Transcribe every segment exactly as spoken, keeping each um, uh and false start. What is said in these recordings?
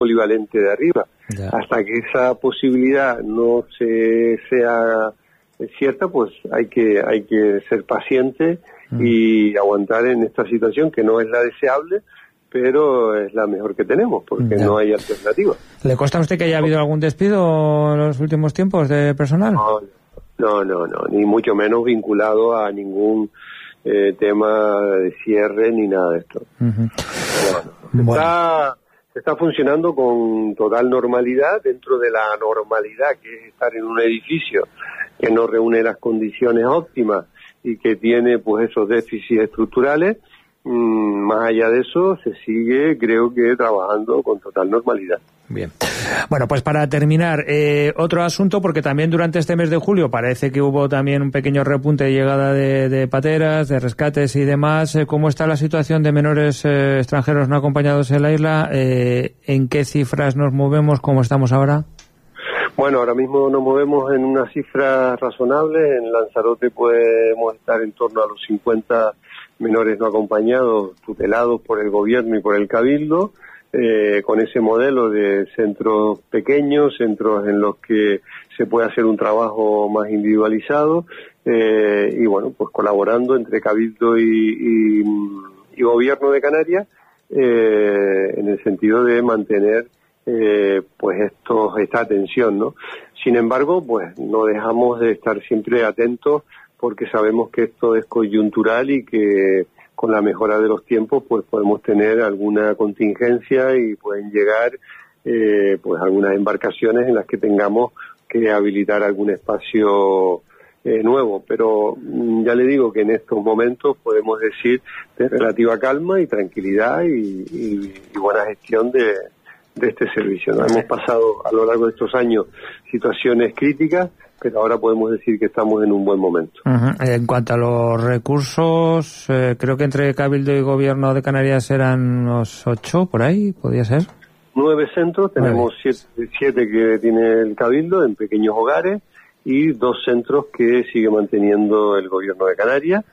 polivalente de arriba. Ya. Hasta que esa posibilidad no se sea cierta, pues hay que hay que ser paciente mm. y aguantar en esta situación que no es la deseable, pero es la mejor que tenemos, porque ya. no hay alternativa. ¿Le consta a usted que haya habido algún despido en los últimos tiempos de personal? No, no, no, no ni mucho menos vinculado a ningún eh, tema de cierre ni nada de esto. Uh-huh. No, no. Bueno. Está, está funcionando con total normalidad, dentro de la normalidad que es estar en un edificio que no reúne las condiciones óptimas y que tiene pues esos déficits estructurales. Mm, más allá de eso, se sigue, creo que, trabajando con total normalidad. Bien. Bueno, pues para terminar, eh, otro asunto, porque también durante este mes de julio parece que hubo también un pequeño repunte de llegada de, de pateras, de rescates y demás. Eh, ¿Cómo está la situación de menores eh, extranjeros no acompañados en la isla? Eh, ¿En qué cifras nos movemos? ¿Cómo estamos ahora? Bueno, ahora mismo nos movemos en una cifra razonable. En Lanzarote podemos estar en torno a los cincuenta menores no acompañados, tutelados por el gobierno y por el cabildo, eh, con ese modelo de centros pequeños, centros en los que se puede hacer un trabajo más individualizado, eh, y bueno, pues colaborando entre cabildo y, y, y gobierno de Canarias, eh, en el sentido de mantener eh, pues estos esta atención, ¿no? Sin embargo, pues no dejamos de estar siempre atentos, porque sabemos que esto es coyuntural y que con la mejora de los tiempos pues podemos tener alguna contingencia y pueden llegar eh, pues algunas embarcaciones en las que tengamos que habilitar algún espacio eh, nuevo. Pero mm, ya le digo que en estos momentos podemos decir de relativa calma y tranquilidad y, y, y buena gestión de, de este servicio, ¿no? Hemos pasado a lo largo de estos años situaciones críticas, pero ahora podemos decir que estamos en un buen momento. Uh-huh. En cuanto a los recursos, eh, creo que entre Cabildo y Gobierno de Canarias eran unos ocho, por ahí, ¿podría ser? Nueve centros, tenemos siete, siete que tiene el Cabildo en pequeños hogares y dos centros que sigue manteniendo el Gobierno de Canarias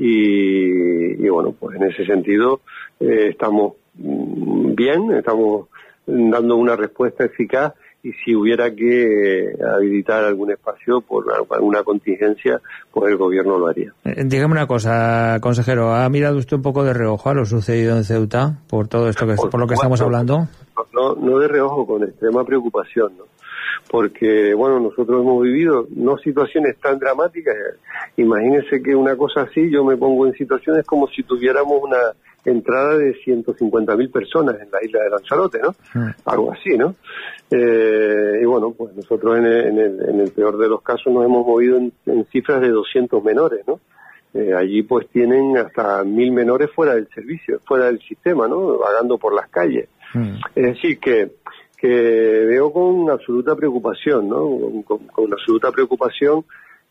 y, y bueno, pues en ese sentido eh, estamos bien, estamos dando una respuesta eficaz. Y si hubiera que habilitar algún espacio por alguna contingencia, pues el gobierno lo haría. Eh, dígame una cosa, consejero, ¿ha mirado usted un poco de reojo a lo sucedido en Ceuta por todo esto que por, por lo que supuesto, estamos hablando? No, no de reojo, con extrema preocupación, ¿no? Porque, bueno, nosotros hemos vivido no situaciones tan dramáticas. Imagínense que una cosa así, yo me pongo en situaciones como si tuviéramos una entrada de ciento cincuenta mil personas en la isla de Lanzarote, ¿no? Sí. Algo así, ¿no? Eh, y bueno, pues nosotros en el, en, el, en el peor de los casos nos hemos movido en, en cifras de doscientos menores, ¿no? Eh, allí pues tienen hasta mil menores fuera del servicio, fuera del sistema, ¿no? Vagando por las calles. Mm. Es decir, que que veo con absoluta preocupación, ¿no? Con, con absoluta preocupación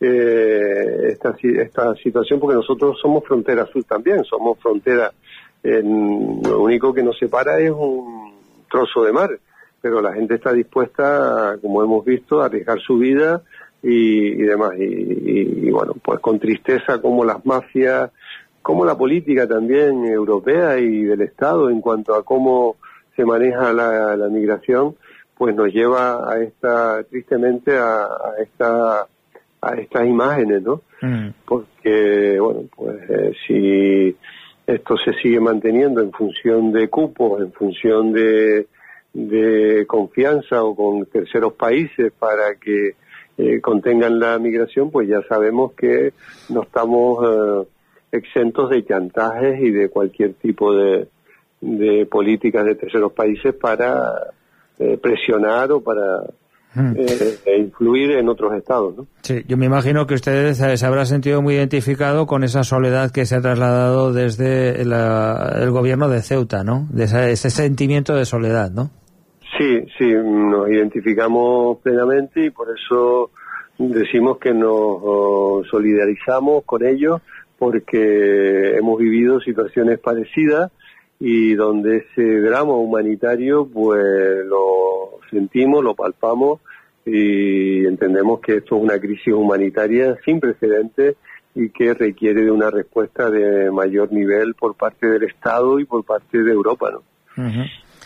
eh, esta esta situación, porque nosotros somos frontera sur también, somos frontera, en, lo único que nos separa es un trozo de mar, pero la gente está dispuesta, como hemos visto, a arriesgar su vida y, y demás. Y, y, y bueno, pues con tristeza como las mafias, como la política también europea y del Estado en cuanto a cómo se maneja la, la migración, pues nos lleva a esta, tristemente, a, a esta a estas imágenes, ¿no? Mm. Porque, bueno, pues eh, si esto se sigue manteniendo en función de cupos, en función de de confianza o con terceros países para que eh, contengan la migración, pues ya sabemos que no estamos eh, exentos de chantajes y de cualquier tipo de, de políticas de terceros países para eh, presionar o para eh, eh, influir en otros estados, ¿no? Sí, yo me imagino que usted se habrá sentido muy identificado con esa soledad que se ha trasladado desde la, el gobierno de Ceuta, ¿no? De esa, ese sentimiento de soledad, ¿no? Sí, sí, nos identificamos plenamente y por eso decimos que nos solidarizamos con ellos, porque hemos vivido situaciones parecidas y donde ese drama humanitario pues lo sentimos, lo palpamos y entendemos que esto es una crisis humanitaria sin precedentes y que requiere de una respuesta de mayor nivel por parte del Estado y por parte de Europa, ¿no? Uh-huh.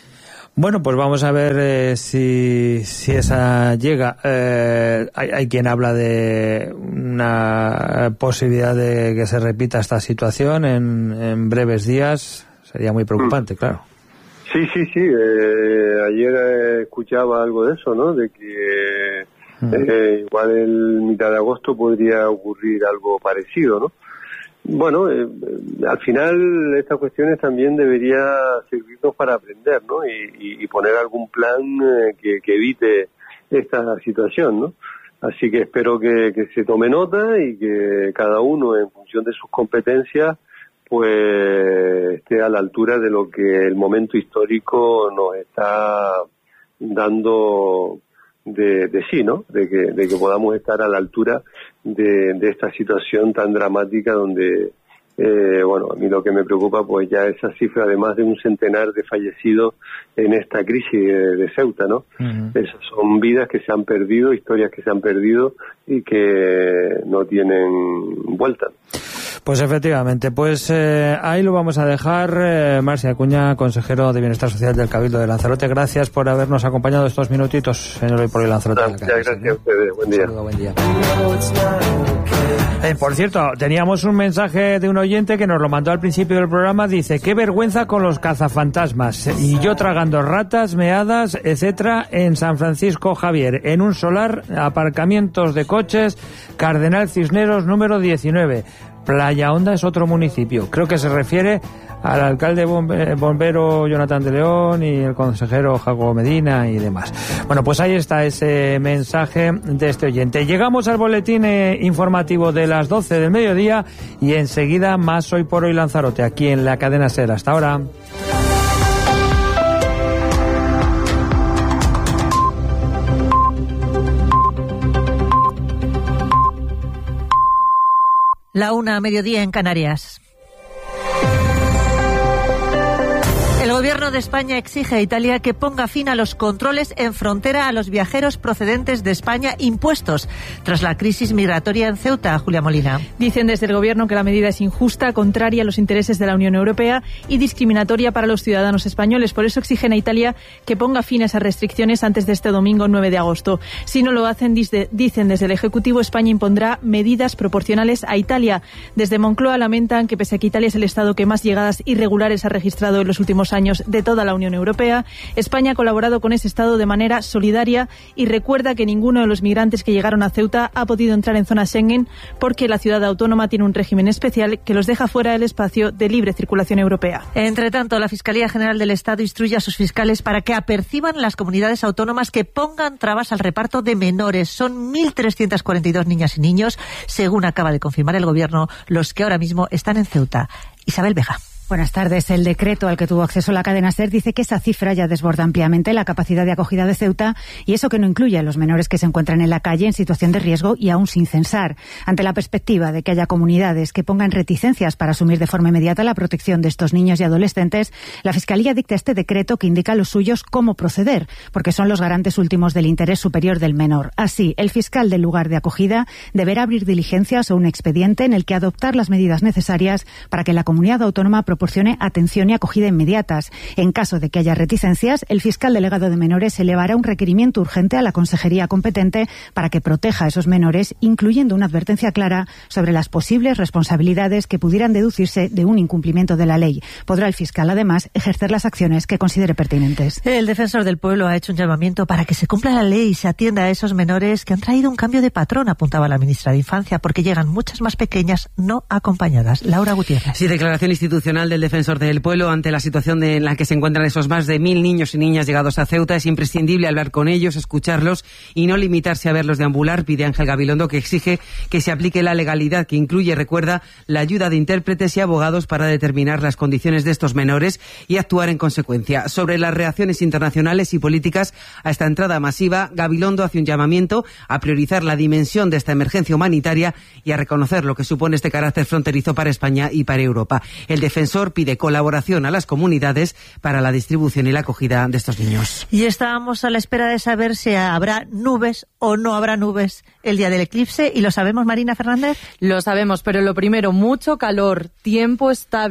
Bueno, pues vamos a ver eh, si, si esa llega. Eh, hay, hay quien habla de una posibilidad de que se repita esta situación en, en breves días. Sería muy preocupante, mm. claro. Sí, sí, sí. Eh, ayer eh, escuchaba algo de eso, ¿no? De que mm. eh, igual en mitad de agosto podría ocurrir algo parecido, ¿no? Bueno, eh, al final estas cuestiones también debería servirnos para aprender, ¿no? Y, y poner algún plan eh, que, que evite esta situación, ¿no? Así que espero que, que se tome nota y que cada uno, en función de sus competencias, pues esté a la altura de lo que el momento histórico nos está dando de, de sí, ¿no? De que, de que podamos estar a la altura de, de esta situación tan dramática donde, eh, bueno, a mí lo que me preocupa pues ya esa cifra de más de un centenar de fallecidos en esta crisis de, de Ceuta, ¿no? Uh-huh. Esas son vidas que se han perdido, historias que se han perdido y que no tienen vuelta. Pues efectivamente, pues eh, ahí lo vamos a dejar. Eh, Marci Acuña, consejero de Bienestar Social del Cabildo de Lanzarote, gracias por habernos acompañado estos minutitos en el Hoy por Hoy Lanzarote. Muchas gracias, gracias a ustedes, buen día. Saludo, buen día. Eh, por cierto, teníamos un mensaje de un oyente que nos lo mandó al principio del programa, dice, qué vergüenza con los cazafantasmas, y yo tragando ratas, meadas, etcétera, en San Francisco Javier, en un solar, aparcamientos de coches, Cardenal Cisneros número diecinueve. Playa Honda es otro municipio. Creo que se refiere al alcalde bombe, bombero Jonathan de León y el consejero Jacobo Medina y demás. Bueno, pues ahí está ese mensaje de este oyente. Llegamos al boletín eh, informativo de las doce del mediodía y enseguida más Hoy por Hoy Lanzarote, aquí en la cadena SER. Hasta ahora. La una a mediodía en Canarias. El Gobierno de España exige a Italia que ponga fin a los controles en frontera a los viajeros procedentes de España impuestos tras la crisis migratoria en Ceuta. Julia Molina. Dicen desde el Gobierno que la medida es injusta, contraria a los intereses de la Unión Europea y discriminatoria para los ciudadanos españoles. Por eso exigen a Italia que ponga fin a esas restricciones antes de este domingo nueve de agosto. Si no lo hacen, dicen desde el Ejecutivo, España impondrá medidas proporcionales a Italia. Desde Moncloa lamentan que pese a que Italia es el Estado que más llegadas irregulares ha registrado en los últimos años de toda la Unión Europea, España ha colaborado con ese Estado de manera solidaria y recuerda que ninguno de los migrantes que llegaron a Ceuta ha podido entrar en zona Schengen porque la ciudad autónoma tiene un régimen especial que los deja fuera del espacio de libre circulación europea. Entre tanto, la Fiscalía General del Estado instruye a sus fiscales para que aperciban las comunidades autónomas que pongan trabas al reparto de menores. Son mil trescientos cuarenta y dos niñas y niños, según acaba de confirmar el Gobierno, los que ahora mismo están en Ceuta. Isabel Beja. Buenas tardes. El decreto al que tuvo acceso la cadena SER dice que esa cifra ya desborda ampliamente la capacidad de acogida de Ceuta y eso que no incluye a los menores que se encuentran en la calle en situación de riesgo y aún sin censar. Ante la perspectiva de que haya comunidades que pongan reticencias para asumir de forma inmediata la protección de estos niños y adolescentes, la Fiscalía dicta este decreto que indica a los suyos cómo proceder, porque son los garantes últimos del interés superior del menor. Así, el fiscal del lugar de acogida deberá abrir diligencias o un expediente en el que adoptar las medidas necesarias para que la comunidad autónoma proporcione atención y acogida inmediatas. En caso de que haya reticencias, el fiscal delegado de menores elevará un requerimiento urgente a la consejería competente para que proteja a esos menores, incluyendo una advertencia clara sobre las posibles responsabilidades que pudieran deducirse de un incumplimiento de la ley. Podrá el fiscal, además, ejercer las acciones que considere pertinentes. El defensor del pueblo ha hecho un llamamiento para que se cumpla la ley y se atienda a esos menores que han traído un cambio de patrón, apuntaba la ministra de Infancia, porque llegan muchas más pequeñas no acompañadas. Laura Gutiérrez. Sí, declaración institucional del defensor del pueblo ante la situación de, en la que se encuentran esos más de mil niños y niñas llegados a Ceuta. Es imprescindible hablar con ellos, escucharlos y no limitarse a verlos deambular, pide Ángel Gabilondo, que exige que se aplique la legalidad, que incluye, recuerda, la ayuda de intérpretes y abogados para determinar las condiciones de estos menores y actuar en consecuencia. Sobre las reacciones internacionales y políticas a esta entrada masiva, Gabilondo hace un llamamiento a priorizar la dimensión de esta emergencia humanitaria y a reconocer lo que supone este carácter fronterizo para España y para Europa. El defensor pide colaboración a las comunidades para la distribución y la acogida de estos niños. Y estábamos a la espera de saber si habrá nubes o no habrá nubes el día del eclipse, y lo sabemos, Marina Fernández. Lo sabemos, pero lo primero, mucho calor, tiempo estable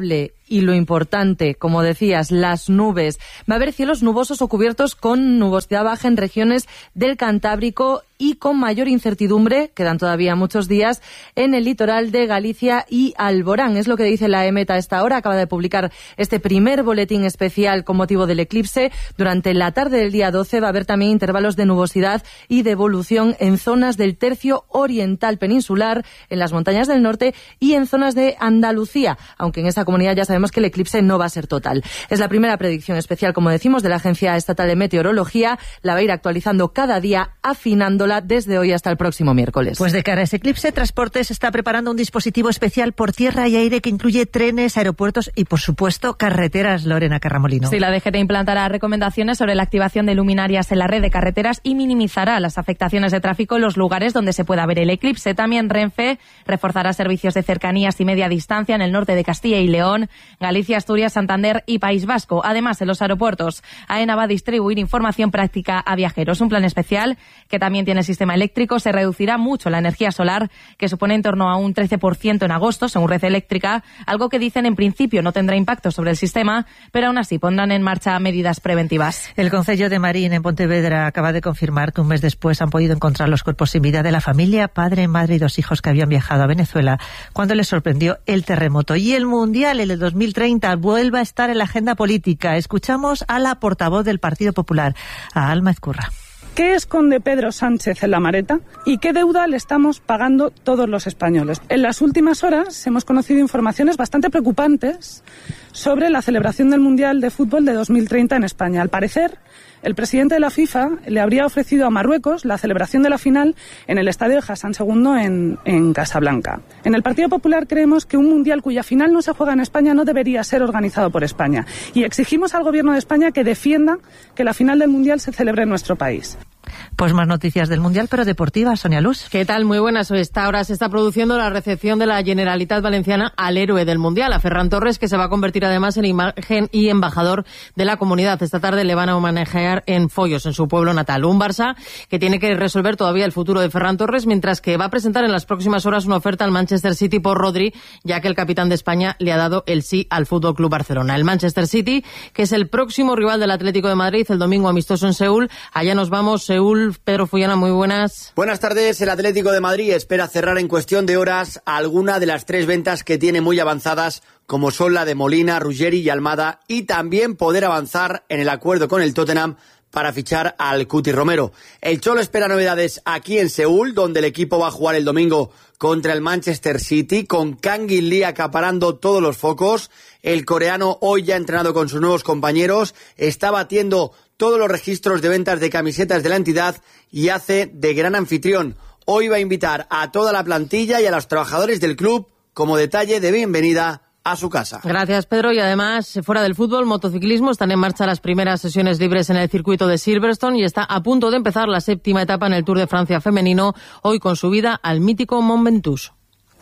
y lo importante, como decías, las nubes. Va a haber cielos nubosos o cubiertos con nubosidad baja en regiones del Cantábrico y con mayor incertidumbre, quedan todavía muchos días, en el litoral de Galicia y Alborán. Es lo que dice la EMET a esta hora. Acaba de publicar este primer boletín especial con motivo del eclipse. Durante la tarde del día doce va a haber también intervalos de nubosidad y de evolución en zonas del tercio oriental peninsular, en las montañas del norte y en zonas de Andalucía, aunque en esa comunidad ya sabemos que el eclipse no va a ser total. Es la primera predicción especial, como decimos, de la Agencia Estatal de Meteorología. La va a ir actualizando cada día, afinándola desde hoy hasta el próximo miércoles. Pues de cara a ese eclipse, Transportes está preparando un dispositivo especial por tierra y aire que incluye trenes, aeropuertos y, por supuesto, carreteras. Lorena Carramolino. Sí, la D G T implantará recomendaciones sobre la activación de luminarias en la red de carreteras y minimizará las afectaciones de tráfico en los lugares donde se pueda ver el eclipse. También Renfe reforzará servicios de cercanías y media distancia en el norte de Castilla y León, Galicia, Asturias, Santander y País Vasco. Además, en los aeropuertos, AENA va a distribuir información práctica a viajeros. Un plan especial que también tiene el sistema eléctrico. Se reducirá mucho la energía solar, que supone en torno a un trece por ciento en agosto, según Red Eléctrica, algo que dicen en principio no tendrá impacto sobre el sistema, pero aún así pondrán en marcha medidas preventivas. El Concello de Marín, en Pontevedra, acaba de confirmar que un mes después han podido encontrar los cuerpos sin vida de la familia, padre, madre y dos hijos que habían viajado a Venezuela cuando les sorprendió el terremoto. Y el Mundial, el de dos mil treinta, vuelve a estar en la agenda política. Escuchamos a la portavoz del Partido Popular, a Alma Ezcurra. ¿Qué esconde Pedro Sánchez en la maleta y qué deuda le estamos pagando todos los españoles? En las últimas horas hemos conocido informaciones bastante preocupantes sobre la celebración del Mundial de Fútbol de dos mil treinta en España. Al parecer, el presidente de la FIFA le habría ofrecido a Marruecos la celebración de la final en el estadio de Hassan segundo en, en Casablanca. En el Partido Popular creemos que un Mundial cuya final no se juega en España no debería ser organizado por España. Y exigimos al Gobierno de España que defienda que la final del Mundial se celebre en nuestro país. Pues más noticias del Mundial, pero deportivas. Sonia Luz. ¿Qué tal? Muy buenas. Esta hora se está produciendo la recepción de la Generalitat Valenciana al héroe del Mundial, a Ferran Torres, que se va a convertir además en imagen y embajador de la comunidad. Esta tarde le van a homenajear en Follos, en su pueblo natal. Un Barça que tiene que resolver todavía el futuro de Ferran Torres, mientras que va a presentar en las próximas horas una oferta al Manchester City por Rodri, ya que el capitán de España le ha dado el sí al F C Barcelona. El Manchester City, que es el próximo rival del Atlético de Madrid, el domingo amistoso en Seúl. Allá nos vamos, Seúl. Pedro Fullana, muy buenas. Buenas tardes. El Atlético de Madrid espera cerrar en cuestión de horas alguna de las tres ventas que tiene muy avanzadas, como son la de Molina, Ruggeri y Almada, y también poder avanzar en el acuerdo con el Tottenham para fichar al Cuti Romero. El Cholo espera novedades aquí en Seúl, donde el equipo va a jugar el domingo contra el Manchester City, con Kang In Lee acaparando todos los focos. El coreano, hoy ya entrenado con sus nuevos compañeros, está batiendo todos los registros de ventas de camisetas de la entidad y hace de gran anfitrión. Hoy va a invitar a toda la plantilla y a los trabajadores del club como detalle de bienvenida a su casa. Gracias, Pedro. Y además, fuera del fútbol, motociclismo, están en marcha las primeras sesiones libres en el circuito de Silverstone y está a punto de empezar la séptima etapa en el Tour de Francia femenino, hoy con subida al mítico Mont Ventoux.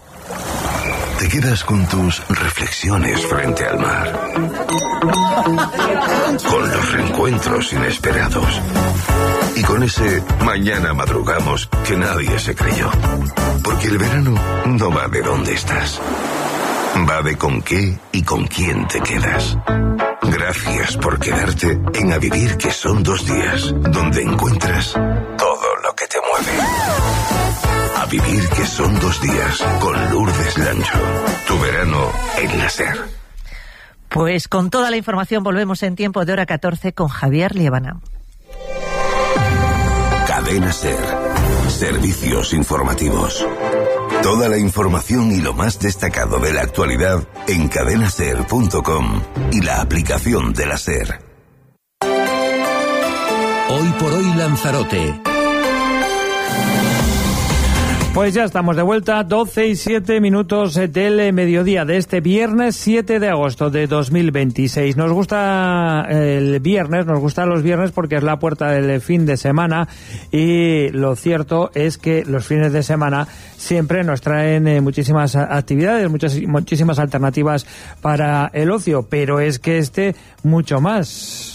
Te quedas con tus reflexiones frente al mar, con los reencuentros inesperados y con ese mañana madrugamos que nadie se creyó. Porque el verano no va de dónde estás, va de con qué y con quién te quedas. Gracias por quedarte en A Vivir, que son dos días, donde encuentras todo lo que te mueve. A Vivir, que son dos días, con Lourdes Lancho. Tu verano en la SER. Pues con toda la información volvemos en tiempo de hora catorce con Javier Liébana. Cadena SER. Servicios informativos. Toda la información y lo más destacado de la actualidad en cadena ser punto com y la aplicación de la SER. Hoy por hoy Lanzarote. Pues ya estamos de vuelta, doce y siete minutos del mediodía de este viernes siete de agosto de dos mil veintiséis. Nos gusta el viernes, nos gustan los viernes porque es la puerta del fin de semana y lo cierto es que los fines de semana siempre nos traen eh, muchísimas actividades, muchas, muchísimas alternativas para el ocio, pero es que este mucho más.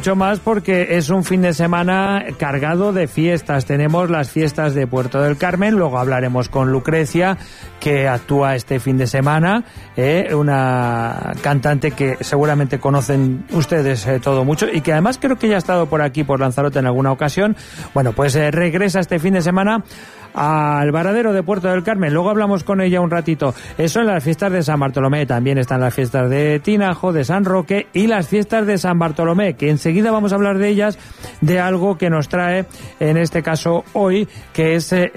mucho más porque es un fin de semana cargado de fiestas. Tenemos las fiestas de Puerto del Carmen, luego hablaremos con Lucrecia, que actúa este fin de semana, eh, una cantante que seguramente conocen ustedes eh, todo mucho y que además creo que ya ha estado por aquí, por Lanzarote, en alguna ocasión. Bueno, pues eh, regresa este fin de semana al Varadero de Puerto del Carmen. Luego hablamos con ella un ratito. Eso en las fiestas de San Bartolomé. También están las fiestas de Tinajo, de San Roque y las fiestas de San Bartolomé, que enseguida vamos a hablar de ellas, de algo que nos trae en este caso hoy, que es el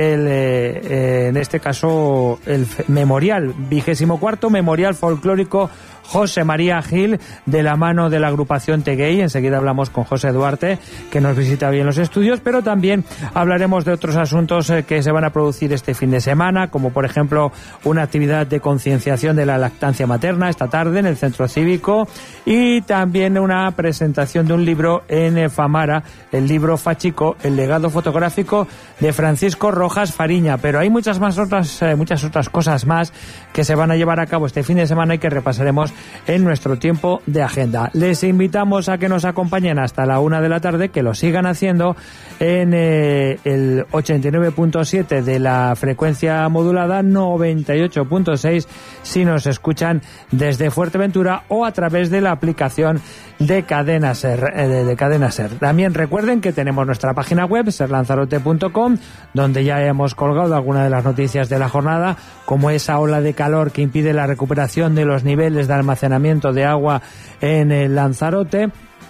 eh, en este caso el memorial, vigésimo cuarto memorial folclórico José María Gil, de la mano de la agrupación Teguey. Enseguida hablamos con José Duarte, que nos visita bien los estudios, pero también hablaremos de otros asuntos eh, que se van a producir este fin de semana, como por ejemplo una actividad de concienciación de la lactancia materna esta tarde en el Centro Cívico, y también una presentación de un libro en Famara, el libro Fachico, el legado fotográfico de Francisco Rojas Fariña. Pero hay muchas más otras, eh, muchas otras cosas más que se van a llevar a cabo este fin de semana y que repasaremos en nuestro tiempo de agenda. Les invitamos a que nos acompañen hasta la una de la tarde, que lo sigan haciendo en eh, el ochenta y nueve punto siete de la frecuencia modulada, noventa y ocho punto seis si nos escuchan desde Fuerteventura o a través de la aplicación de Cadena Ser, eh, de, de Cadena Ser. También recuerden que tenemos nuestra página web, ser lanzarote punto com, donde ya hemos colgado algunas de las noticias de la jornada, como esa ola de calor que impide la recuperación de los niveles de almacenamiento de agua en el Lanzarote,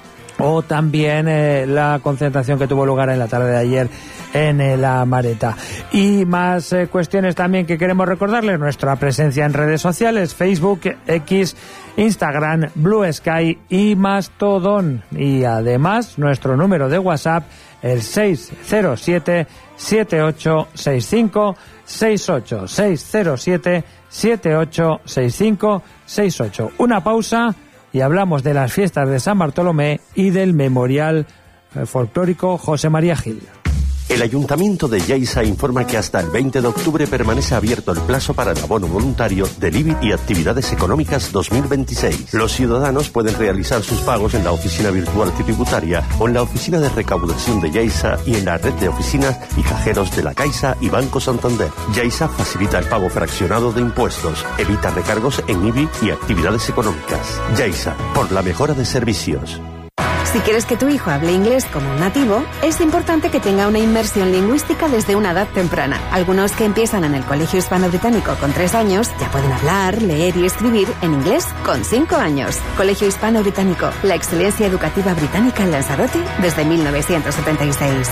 o también eh, la concentración que tuvo lugar en la tarde de ayer en eh, La Mareta. Y más eh, cuestiones también que queremos recordarles: nuestra presencia en redes sociales, Facebook, X, Instagram, Blue Sky y Mastodon. Y además nuestro número de WhatsApp, el seis cero siete, siete ocho seis cinco seis ocho, seis cero siete, siete ocho seis cinco seis ocho. Una pausa y hablamos de las fiestas de San Bartolomé y del memorial folclórico José María Gil. El Ayuntamiento de Lleida informa que hasta el veinte de octubre permanece abierto el plazo para el abono voluntario del I B I y actividades económicas dos mil veintiséis. Los ciudadanos pueden realizar sus pagos en la oficina virtual tributaria o en la oficina de recaudación de Lleida y en la red de oficinas y cajeros de la Caixa y Banco Santander. Lleida facilita el pago fraccionado de impuestos, evita recargos en I B I y actividades económicas. Lleida, por la mejora de servicios. Si quieres que tu hijo hable inglés como un nativo, es importante que tenga una inmersión lingüística desde una edad temprana. Algunos que empiezan en el Colegio Hispano-Británico con tres años ya pueden hablar, leer y escribir en inglés con cinco años. Colegio Hispano-Británico, la excelencia educativa británica en Lanzarote desde mil novecientos setenta y seis.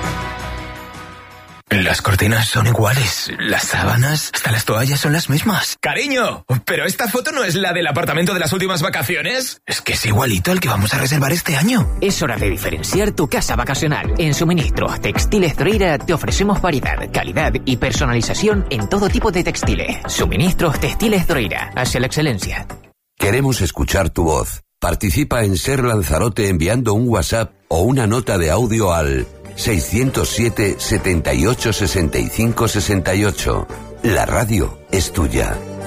Las cortinas son iguales, las sábanas, hasta las toallas son las mismas. ¡Cariño! ¿Pero esta foto no es la del apartamento de las últimas vacaciones? Es que es igualito al que vamos a reservar este año. Es hora de diferenciar tu casa vacacional. En Suministros Textiles Droira te ofrecemos variedad, calidad y personalización en todo tipo de textiles. Suministros Textiles Droira, hacia la excelencia. Queremos escuchar tu voz. Participa en Ser Lanzarote enviando un WhatsApp o una nota de audio al seiscientos siete, setenta y ocho, sesenta y cinco, sesenta y ocho. La radio es tuya.